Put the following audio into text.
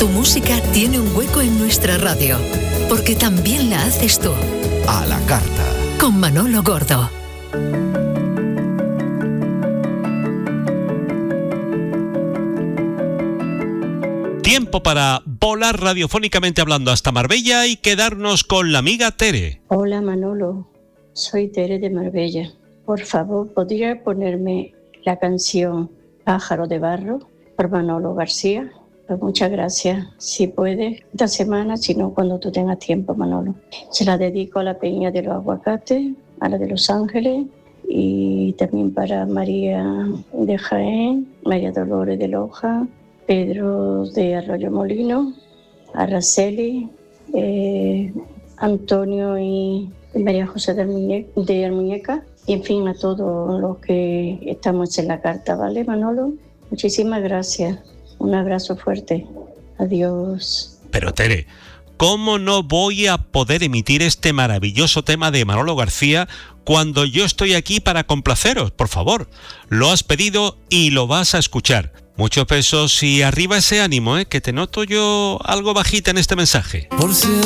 Tu música tiene un hueco en nuestra radio, porque también la haces tú. A la carta. Con Manolo Gordo. Tiempo para volar radiofónicamente hablando hasta Marbella y quedarnos con la amiga Tere. Hola Manolo, soy Tere de Marbella. Por favor, ¿podría ponerme la canción Pájaro de Barro por Manolo García? Pues muchas gracias. Si puedes, esta semana, si no, cuando tú tengas tiempo, Manolo. Se la dedico a la Peña de los Aguacates, a la de Los Ángeles y también para María de Jaén, María Dolores de Loja, Pedro de Arroyo Molino, Araceli, Antonio y María José de Almuñeca, y en fin a todos los que estamos en la carta, ¿vale, Manolo? Muchísimas gracias. Un abrazo fuerte. Adiós. Pero Tere, ¿cómo no voy a poder emitir este maravilloso tema de Manolo García cuando yo estoy aquí para complaceros? Por favor, lo has pedido y lo vas a escuchar. Muchos besos y arriba ese ánimo, que te noto yo algo bajita en este mensaje.